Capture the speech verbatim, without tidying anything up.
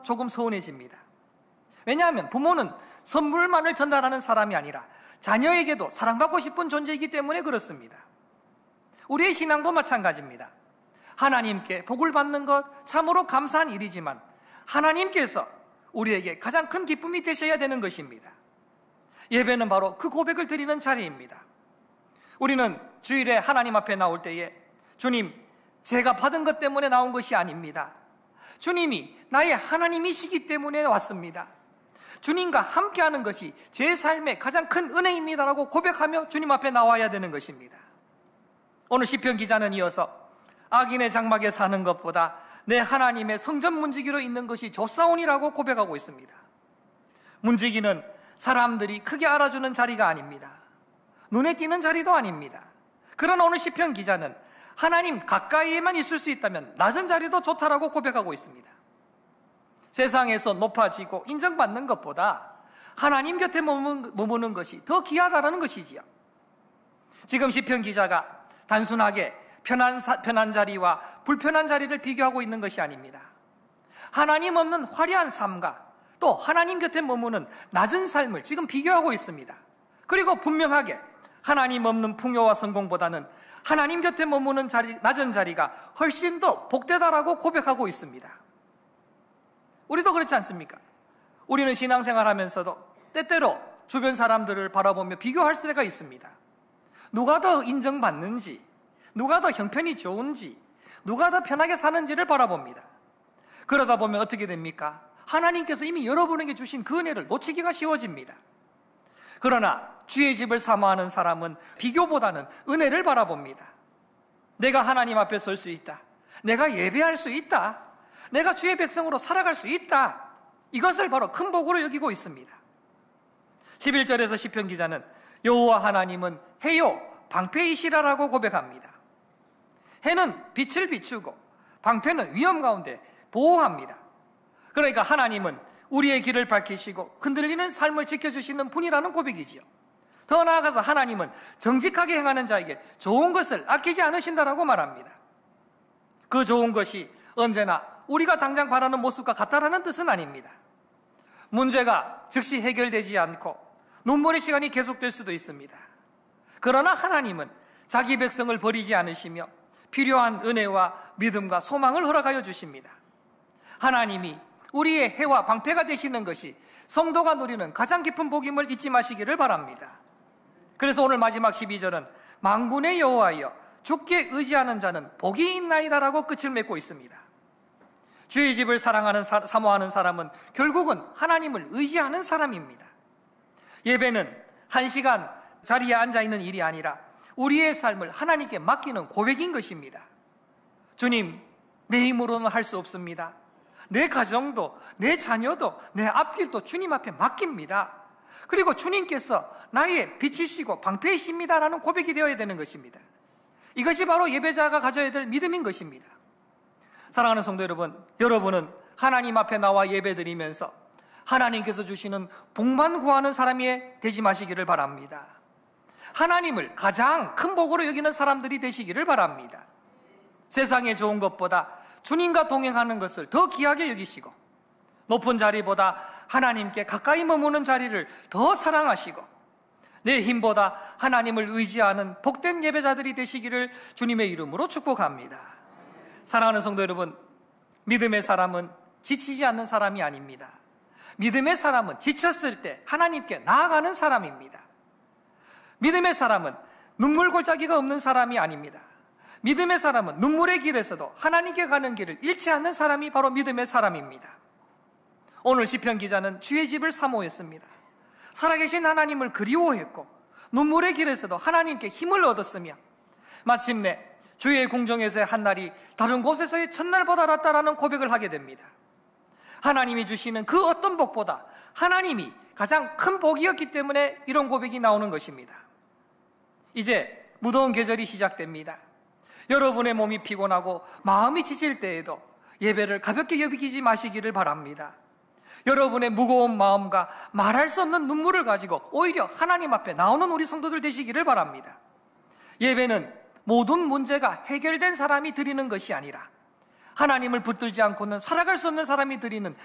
조금 서운해집니다. 왜냐하면 부모는 선물만을 전달하는 사람이 아니라 자녀에게도 사랑받고 싶은 존재이기 때문에 그렇습니다. 우리의 신앙도 마찬가지입니다. 하나님께 복을 받는 것 참으로 감사한 일이지만 하나님께서 우리에게 가장 큰 기쁨이 되셔야 되는 것입니다. 예배는 바로 그 고백을 드리는 자리입니다. 우리는 주일에 하나님 앞에 나올 때에 주님, 제가 받은 것 때문에 나온 것이 아닙니다. 주님이 나의 하나님이시기 때문에 왔습니다. 주님과 함께하는 것이 제 삶의 가장 큰 은혜입니다라고 고백하며 주님 앞에 나와야 되는 것입니다. 오늘 시편 기자는 이어서 악인의 장막에 사는 것보다 내 하나님의 성전 문지기로 있는 것이 좋사오니라고 고백하고 있습니다. 문지기는 사람들이 크게 알아주는 자리가 아닙니다. 눈에 띄는 자리도 아닙니다. 그러나 오늘 시편 기자는 하나님 가까이에만 있을 수 있다면 낮은 자리도 좋다라고 고백하고 있습니다. 세상에서 높아지고 인정받는 것보다 하나님 곁에 머무는 것이 더 귀하다라는 것이지요. 지금 시편 기자가 단순하게 편한, 사, 편한 자리와 불편한 자리를 비교하고 있는 것이 아닙니다. 하나님 없는 화려한 삶과 또 하나님 곁에 머무는 낮은 삶을 지금 비교하고 있습니다. 그리고 분명하게 하나님 없는 풍요와 성공보다는 하나님 곁에 머무는 자리, 낮은 자리가 훨씬 더 복되다라고 고백하고 있습니다. 우리도 그렇지 않습니까? 우리는 신앙생활 하면서도 때때로 주변 사람들을 바라보며 비교할 때가 있습니다. 누가 더 인정받는지, 누가 더 형편이 좋은지, 누가 더 편하게 사는지를 바라봅니다. 그러다 보면 어떻게 됩니까? 하나님께서 이미 여러분에게 주신 그 은혜를 놓치기가 쉬워집니다. 그러나 주의 집을 사모하는 사람은 비교보다는 은혜를 바라봅니다. 내가 하나님 앞에 설 수 있다. 내가 예배할 수 있다. 내가 주의 백성으로 살아갈 수 있다. 이것을 바로 큰 복으로 여기고 있습니다. 십일 절에서 시편 기자는 여호와 하나님은 해요 방패이시라라고 고백합니다. 해는 빛을 비추고 방패는 위험 가운데 보호합니다. 그러니까 하나님은 우리의 길을 밝히시고 흔들리는 삶을 지켜주시는 분이라는 고백이지요. 더 나아가서 하나님은 정직하게 행하는 자에게 좋은 것을 아끼지 않으신다라고 말합니다. 그 좋은 것이 언제나 우리가 당장 바라는 모습과 같다라는 뜻은 아닙니다. 문제가 즉시 해결되지 않고 눈물의 시간이 계속될 수도 있습니다. 그러나 하나님은 자기 백성을 버리지 않으시며 필요한 은혜와 믿음과 소망을 허락하여 주십니다. 하나님이 우리의 해와 방패가 되시는 것이 성도가 누리는 가장 깊은 복임을 잊지 마시기를 바랍니다. 그래서 오늘 마지막 십이 절은 만군의 여호와여 주께 의지하는 자는 복이 있나이다라고 끝을 맺고 있습니다. 주의 집을 사랑하는 사, 사모하는 사람은 결국은 하나님을 의지하는 사람입니다. 예배는 한 시간 자리에 앉아있는 일이 아니라 우리의 삶을 하나님께 맡기는 고백인 것입니다. 주님, 내 힘으로는 할 수 없습니다. 내 가정도, 내 자녀도, 내 앞길도 주님 앞에 맡깁니다. 그리고 주님께서 나의 빛이시고 방패이십니다라는 고백이 되어야 되는 것입니다. 이것이 바로 예배자가 가져야 될 믿음인 것입니다. 사랑하는 성도 여러분, 여러분은 하나님 앞에 나와 예배드리면서 하나님께서 주시는 복만 구하는 사람이 되지 마시기를 바랍니다. 하나님을 가장 큰 복으로 여기는 사람들이 되시기를 바랍니다. 세상에 좋은 것보다 주님과 동행하는 것을 더 귀하게 여기시고 높은 자리보다 하나님께 가까이 머무는 자리를 더 사랑하시고 내 힘보다 하나님을 의지하는 복된 예배자들이 되시기를 주님의 이름으로 축복합니다. 사랑하는 성도 여러분, 믿음의 사람은 지치지 않는 사람이 아닙니다. 믿음의 사람은 지쳤을 때 하나님께 나아가는 사람입니다. 믿음의 사람은 눈물 골짜기가 없는 사람이 아닙니다. 믿음의 사람은 눈물의 길에서도 하나님께 가는 길을 잃지 않는 사람이 바로 믿음의 사람입니다. 오늘 시편 기자는 주의 집을 사모했습니다. 살아계신 하나님을 그리워했고 눈물의 길에서도 하나님께 힘을 얻었으며 마침내 주의 궁정에서의 한날이 다른 곳에서의 첫날보다 낫다라는 고백을 하게 됩니다. 하나님이 주시는 그 어떤 복보다 하나님이 가장 큰 복이었기 때문에 이런 고백이 나오는 것입니다. 이제 무더운 계절이 시작됩니다. 여러분의 몸이 피곤하고 마음이 지칠 때에도 예배를 가볍게 여기지 마시기를 바랍니다. 여러분의 무거운 마음과 말할 수 없는 눈물을 가지고 오히려 하나님 앞에 나오는 우리 성도들 되시기를 바랍니다. 예배는 모든 문제가 해결된 사람이 드리는 것이 아니라 하나님을 붙들지 않고는 살아갈 수 없는 사람이 드리는